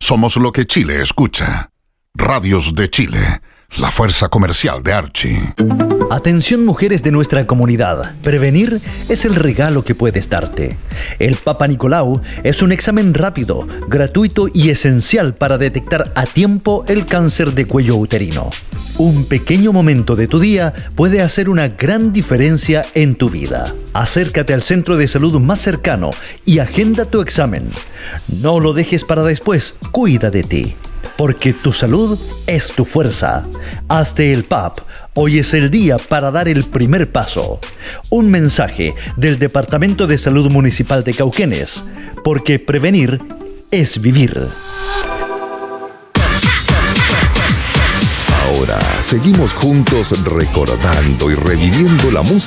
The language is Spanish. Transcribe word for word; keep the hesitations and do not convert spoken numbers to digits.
Somos lo que Chile escucha. Radios de Chile, la fuerza comercial de Archie. Atención, mujeres de nuestra comunidad. Prevenir es el regalo que puedes darte. El Papa Nicolau es un examen rápido, gratuito y esencial para detectar a tiempo el cáncer de cuello uterino. Un pequeño momento de tu día puede hacer una gran diferencia en tu vida. Acércate al centro de salud más cercano y agenda tu examen. No lo dejes para después. Cuida de ti. Porque tu salud es tu fuerza. Hazte el P A P. Hoy es el día para dar el primer paso. Un mensaje del Departamento de Salud Municipal de Cauquenes. Porque prevenir es vivir. Ahora seguimos juntos recordando y reviviendo la música